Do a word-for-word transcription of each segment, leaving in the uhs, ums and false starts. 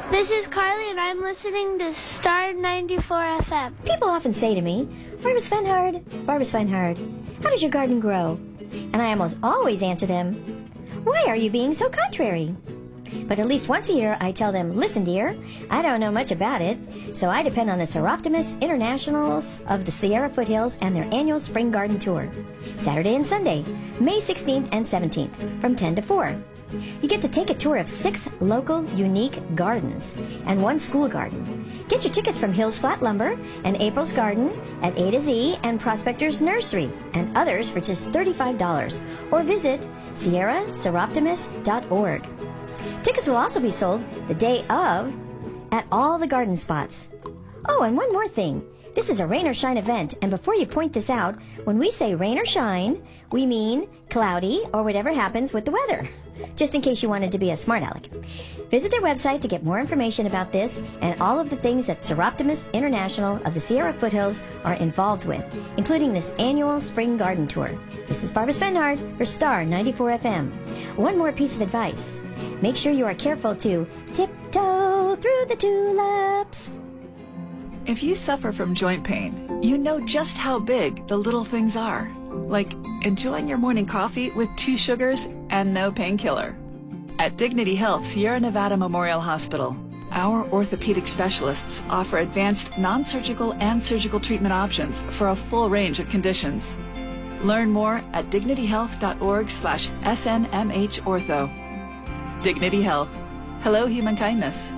This is Carly, and I'm listening to Star ninety-four F M. People often say to me, Barbara Svenhard, Barbara Svenhard, how does your garden grow? And I almost always answer them, why are you being so contrary? But at least once a year, I tell them, listen, dear, I don't know much about it, so I depend on the Soroptimist Internationals of the Sierra Foothills and their annual Spring Garden Tour. Saturday and Sunday, May sixteenth and seventeenth, from ten to four. You get to take a tour of six local, unique gardens and one school garden. Get your tickets from Hills Flat Lumber and April's Garden at A to Z and Prospector's Nursery and others for just thirty-five dollars, or visit sierra soroptimist dot org. Tickets will also be sold the day of at all the garden spots. Oh, and one more thing. This is a rain or shine event, and before you point this out, when we say rain or shine, we mean cloudy or whatever happens with the weather, just in case you wanted to be a smart aleck. Visit their website to get more information about this and all of the things that Soroptimist International of the Sierra Foothills are involved with, including this annual Spring Garden Tour. This is Barbara Svenhard for Star ninety-four F M. One more piece of advice. Make sure you are careful to tiptoe through the tulips. If you suffer from joint pain, you know just how big the little things are. Like enjoying your morning coffee with two sugars and no painkiller. At Dignity Health Sierra Nevada Memorial Hospital, our orthopedic specialists offer advanced non-surgical and surgical treatment options for a full range of conditions. Learn more at dignityhealth.org slash SNMH ortho. Dignity Health. Hello, human kindness.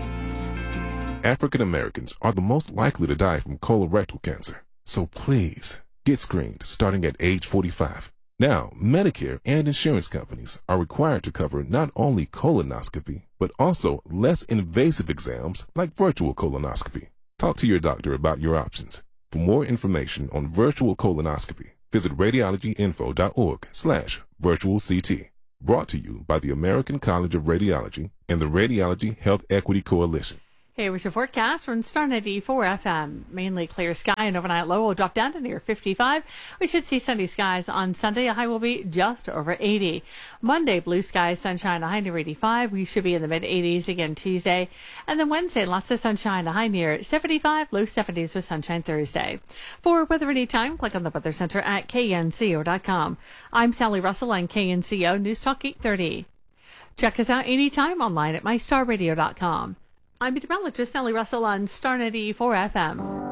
African Americans are the most likely to die from colorectal cancer. So please, get screened starting at age forty-five. Now, Medicare and insurance companies are required to cover not only colonoscopy, but also less invasive exams like virtual colonoscopy. Talk to your doctor about your options. For more information on virtual colonoscopy, visit radiologyinfo.org slash virtual CT. Brought to you by the American College of Radiology and the Radiology Health Equity Coalition. Hey, what's your forecast from Star ninety-four F M? Mainly clear sky and overnight low will drop down to near fifty-five. We should see sunny skies on Sunday. A high will be just over eighty. Monday, blue skies, sunshine, a high near eighty-five. We should be in the mid eighties again Tuesday. And then Wednesday, lots of sunshine, a high near seventy-five, low seventies with sunshine Thursday. For weather anytime, click on the Weather Center at K N C O dot com. I'm Sally Russell on K N C O News Talk eight thirty. Check us out anytime online at my star radio dot com. I'm meteorologist Sally Russell on Star ninety-four F M.